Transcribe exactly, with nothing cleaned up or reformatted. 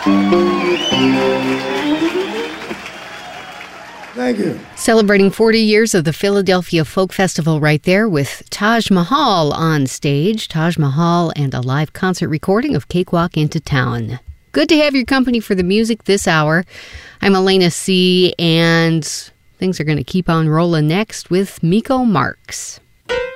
Thank you. Celebrating forty years of the Philadelphia Folk Festival right there with Taj Mahal on stage. Taj Mahal and a live concert recording of Cakewalk into Town. Good to have your company for the music this hour. I'm Elena C., and things are going to keep on rolling next with Miko Marks.